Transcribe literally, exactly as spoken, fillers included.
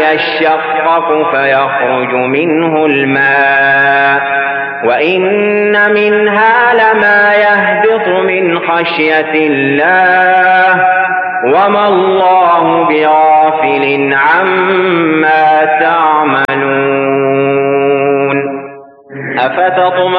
يشقق فيخرج منه الماء وإن منها لما يهبط من خشية الله وما الله بغافل عما تعملون. أفتطمعون